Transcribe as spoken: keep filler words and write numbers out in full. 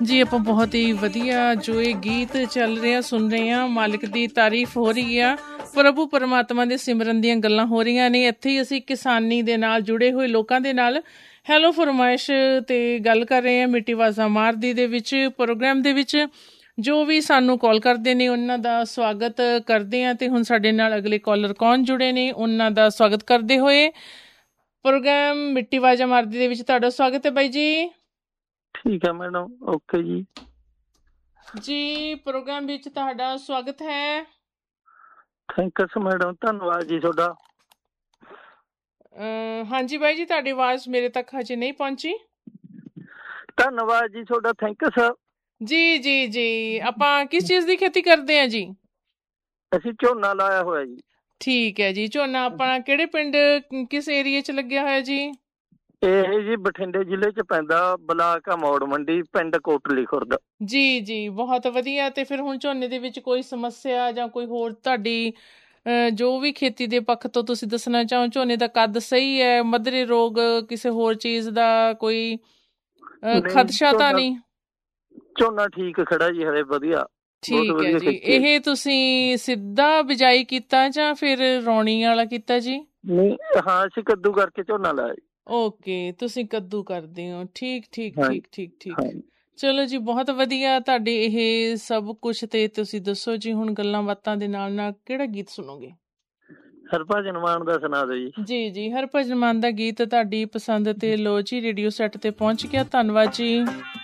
ਜੀ ਆਪਾਂ ਬਹੁਤ ਹੀ ਵਧੀਆ ਜੋ ਇਹ ਗੀਤ ਚੱਲ ਰਿਹਾ ਸੁਣ ਰਹੇ ਹਾਂ। ਮਾਲਿਕ ਦੀ ਤਾਰੀਫ ਹੋ ਰਹੀ ਆ, ਪ੍ਰਭੂ ਪਰਮਾਤਮਾ ਦੇ ਸਿਮਰਨ ਦੀਆਂ ਗੱਲਾਂ ਹੋ ਰਹੀਆਂ ਨੇ। ਇੱਥੇ ਹੀ ਅਸੀਂ ਕਿਸਾਨੀ ਦੇ ਨਾਲ ਜੁੜੇ ਹੋਏ ਲੋਕਾਂ ਦੇ ਨਾਲ ਹੈਲੋ ਫਰਮਾਇਸ਼ ਤੇ ਗੱਲ ਕਰ ਰਹੇ ਹਾਂ ਮਿੱਟੀ ਆਵਾਜ਼ਾਂ ਮਾਰਦੀ ਦੇ ਵਿੱਚ ਪ੍ਰੋਗਰਾਮ ਦੇ ਵਿੱਚ। ਜੋ ਵੀ ਸਾਨੂੰ ਕਾਲ ਕਰਦੇ ਨੇ ਉਹਨਾਂ ਦਾ ਸਵਾਗਤ ਕਰਦੇ ਹਾਂ। ਤੇ ਹੁਣ ਸਾਡੇ ਨਾਲ ਅਗਲੇ ਕਾਲਰ ਕੌਣ ਜੁੜੇ ਨੇ ਉਹਨਾਂ ਦਾ ਸਵਾਗਤ ਕਰਦੇ ਹੋਏ ਪ੍ਰੋਗਰਾਮ ਮਿੱਟੀ ਆਵਾਜ਼ਾਂ ਮਾਰਦੀ ਦੇ ਵਿੱਚ ਤੁਹਾਡਾ ਸਵਾਗਤ ਹੈ ਬਾਈ ਜੀ। ਠੀਕ ਹੈ ਮੈਡਮ, ਓਕੇ ਜੀ। ਜੀ ਪ੍ਰੋਗਰਾਮ ਵਿੱਚ ਤੁਹਾਡਾ ਸਵਾਗਤ ਹੈ। ਥੈਂਕਸ ਮੈਡਮ, ਧੰਨਵਾਦ ਜੀ ਤੁਹਾਡਾ। ਹਾਂਜੀ ਬਾਈ ਜੀ, ਤੁਹਾਡੀ ਆਵਾਜ਼ ਮੇਰੇ ਤੱਕ ਹਜੇ ਨਹੀਂ ਪਹੁੰਚੀ। ਧੰਨਵਾਦ ਜੀ ਤੁਹਾਡਾ, ਥੈਂਕਸ। ਜੀ ਜੀ ਜੀ, ਆਪਾਂ ਕਿਸ ਚੀਜ਼ ਦੀ ਖੇਤੀ ਕਰਦੇ ਹਾਂ ਜੀ? ਅਸੀਂ ਝੋਨਾ ਲਾਇਆ ਹੋਇਆ ਜੀ। ਠੀਕ ਹੈ ਜੀ। ਝੋਨਾ ਆਪਣਾ ਕਿਹੜੇ ਪਿੰਡ ਕਿਸ ਏਰੀਏ 'ਚ ਲੱਗਿਆ ਹੋਇਆ ਜੀ? ਇਹ ਜੀ ਬਠਿੰਡੇ ਜ਼ਿਲ੍ਹੇ 'ਚ ਪੈਂਦਾ, ਬਲਾਕ ਆ ਮੌੜ ਮੰਡੀ, ਪਿੰਡ ਕੋਟਲੀ ਖੁਰਦ। ਜੀ ਜੀ ਬਹੁਤ ਵਧੀਆ। ਤੇ ਫਿਰ ਹੁਣ ਝੋਨੇ ਦੇ ਵਿੱਚ ਕੋਈ ਸਮੱਸਿਆ ਜਾਂ ਕੋਈ ਹੋਰ ਤੁਹਾਡੀ ਜੋ ਵੀ ਖੇਤੀ ਦੇ ਪੱਖ ਤੋਂ ਤੁਸੀਂ ਦੱਸਣਾ ਚਾਹੋ? ਝੋਨੇ ਦਾ ਕੱਦ ਸਹੀ ਹੈ, ਮੱਧਰੇ ਰੋਗ ਕਿਸੇ ਹੋਰ ਚੀਜ਼ ਦਾ ਕੋਈ ਖਦਸ਼ਾ ਤਾਂ ਨਹੀਂ? ਝੋਨਾ ਠੀਕ ਖੜਾ ਜੀ, ਹਲੇ ਵਧੀਆ। ਠੀਕ ਹੈ ਜੀ। ਇਹ ਤੁਸੀਂ ਸਿੱਧਾ ਬਿਜਾਈ ਕੀਤਾ ਜਾਂ ਫਿਰ ਰੌਣੀ ਵਾਲਾ ਕੀਤਾ ਜੀ? ਨਹੀਂ, ਹਾਂ ਅਸੀਂ ਕੱਦੂ ਕਰਕੇ ਝੋਨਾ ਲਾਇਆ ਜੀ। ਓਕੇ, ਤੁਸੀਂ ਕੱਦੂ ਕਰਦੇ ਹੋ। ਠੀਕ ਠੀਕ ਠੀਕ ਠੀਕ ਠੀਕ ਚਲੋ ਜੀ, ਬਹੁਤ ਵਧੀਆ। ਤੁਹਾਡੇ ਇਹ ਸਭ ਕੁਛ ਤੇ ਤੁਸੀਂ ਦੱਸੋ ਜੀ ਹੁਣ ਗੱਲਾਂ ਬਾਤਾਂ ਦੇ ਨਾਲ ਨਾਲ ਕਿਹੜਾ ਗੀਤ ਸੁਣੋਗੇ? ਹਰਭਜਨ ਮਾਨ ਦਾ ਸੁਣਾ ਦਿਓ ਜੀ। ਜੀ ਜੀ, ਹਰਭਜਨ ਮਾਨ ਦਾ ਗੀਤ ਤੁਹਾਡੀ ਪਸੰਦ ਤੇ ਲੋ ਜੀ ਰੇਡੀਓ ਸੈੱਟ ਤੇ ਪਹੁੰਚ ਗਿਆ। ਧੰਨਵਾਦ ਜੀ।